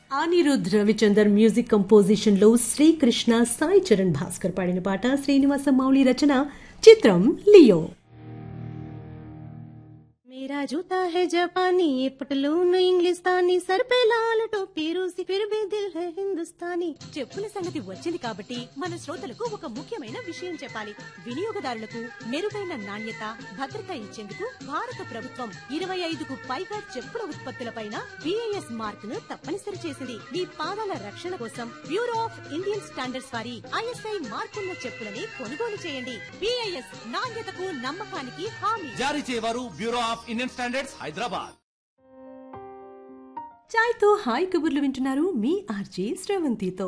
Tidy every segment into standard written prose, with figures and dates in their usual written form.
Anirudh Ravichander music composition లో శ్రీకృష్ణ సాయి చరణ్ భాస్కర్ పాడిన పాట శ్రీనివాస మౌళి రచన చిత్రం లియో मेरा जूता है जापानी ये पटलून इंग्लिस्तानी सर पे लाल टोपी रूसी फिर भी दिल है हिंदुस्तानी చెప్పుల సంగతి వచ్చింది కాబట్టి మన శ్రోతలకు ఒక ముఖ్యమైన విషయం చెప్పాలి. వినియోగదారులకు మెరుగైన నాణ్యత భద్రత ఇచ్చేందుకు భారత ప్రభుత్వం 25కు పైగా చెప్పుల ఉత్పత్తులపైన బిఐఎస్ మార్క్ ను తప్పనిసరి చేసింది. మీ పాదాల రక్షణ కోసం బ్యూరో ఆఫ్ ఇండియన్ స్టాండర్డ్స్ వారి ఐఎస్ఐ మార్కున్న చెప్పులని కొనుగోలు చేయండి. బిఐఎస్ నాణ్యతకు నమ్మకానికి హామీ. జారీ చేయవారు bureau of Indian standards Hyderabad. చాయ్తో hi కబుర్లు వింటున్నారు మీ ఆర్జే శ్రవంతితో.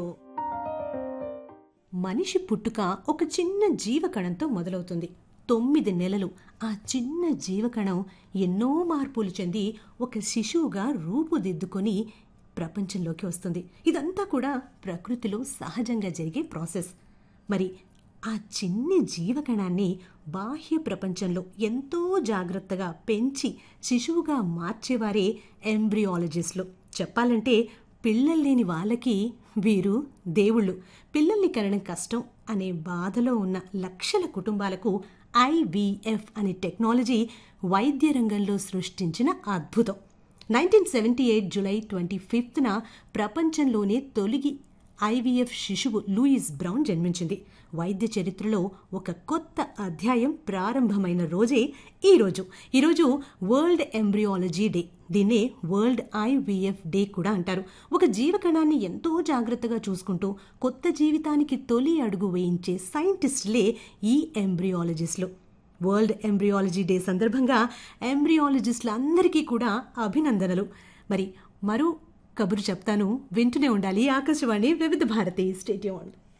మనిషి పుట్టుక ఒక చిన్న జీవకణంతో మొదలవుతుంది. 9 నెలలు ఆ చిన్న జీవకణం ఎన్నో మార్పులు చెంది ఒక శిశువుగా రూపుదిద్దుకొని ప్రపంచంలోకి వస్తుంది. ఇదంతా కూడా ప్రకృతిలో సహజంగా జరిగే ప్రాసెస్. మరి ఆ చిన్ని జీవకణాన్ని బాహ్య ప్రపంచంలో ఎంతో జాగ్రత్తగా పెంచి శిశువుగా మార్చేవారే ఎంబ్రియాలజిస్టులు. చెప్పాలంటే పిల్లల్లేని వాళ్ళకి వీరు దేవుళ్ళు. పిల్లల్ని కనడం కష్టం అనే బాధలో ఉన్న లక్షల కుటుంబాలకు ఐవీఎఫ్ అనే టెక్నాలజీ వైద్య రంగంలో సృష్టించిన అద్భుతం. 1978 జూలై 25న ప్రపంచంలోనే తొలి ఐవీఎఫ్ శిశువు లూయిస్ బ్రౌన్ జన్మించింది. వైద్య చరిత్రలో ఒక కొత్త అధ్యాయం ప్రారంభమైన రోజే ఈరోజు వరల్డ్ ఎంబ్రియాలజీ డే. దీన్నే వరల్డ్ ఐవీఎఫ్ డే కూడా అంటారు. ఒక జీవకణాన్ని ఎంతో జాగ్రత్తగా చూసుకుంటూ కొత్త జీవితానికి తొలి అడుగు వేయించే సైంటిస్టులే ఈ ఎంబ్రియాలజిస్టులు. వరల్డ్ ఎంబ్రియాలజీ డే సందర్భంగా ఎంబ్రియాలజిస్టులందరికీ కూడా అభినందనలు. మరో కబురు చెప్తాను, వింటూనే ఉండాలి. ఆకాశవాణి వివిధ భారతి. Stay tuned.